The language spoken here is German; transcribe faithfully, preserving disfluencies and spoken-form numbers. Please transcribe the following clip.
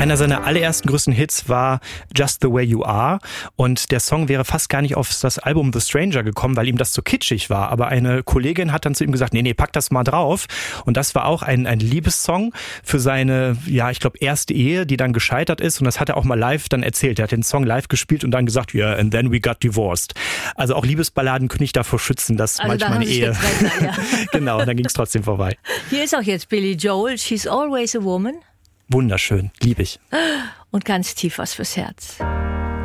Einer seiner allerersten größten Hits war Just the Way You Are und der Song wäre fast gar nicht auf das Album The Stranger gekommen, weil ihm das zu kitschig war. Aber eine Kollegin hat dann zu ihm gesagt, nee, nee, pack das mal drauf. Und das war auch ein, ein Liebessong für seine, ja, ich glaube, erste Ehe, die dann gescheitert ist. Und das hat er auch mal live dann erzählt. Er hat den Song live gespielt und dann gesagt, yeah, and then we got divorced. Also auch Liebesballaden können nicht davor schützen, dass also manchmal eine Ehe... Getrennt, ja. Genau, dann ging es trotzdem vorbei. Hier ist auch jetzt Billy Joel, She's Always a Woman. Wunderschön, liebe ich. Und ganz tief was fürs Herz.